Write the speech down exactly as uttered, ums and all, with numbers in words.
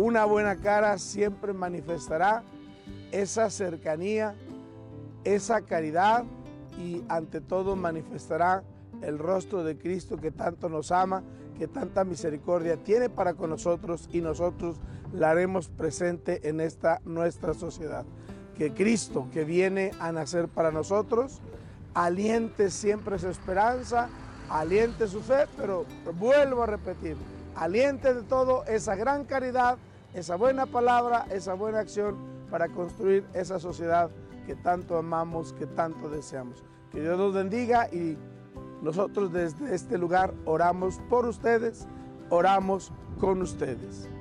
Una buena cara siempre manifestará esa cercanía, esa caridad y ante todo manifestará el rostro de Cristo que tanto nos ama, que tanta misericordia tiene para con nosotros y nosotros la haremos presente en esta nuestra sociedad. Que Cristo que viene a nacer para nosotros aliente siempre su esperanza, aliente su fe, pero vuelvo a repetir, aliente de todo esa gran caridad, esa buena palabra, esa buena acción para construir esa sociedad que tanto amamos, que tanto deseamos. Que Dios los bendiga y nosotros desde este lugar oramos por ustedes, oramos con ustedes.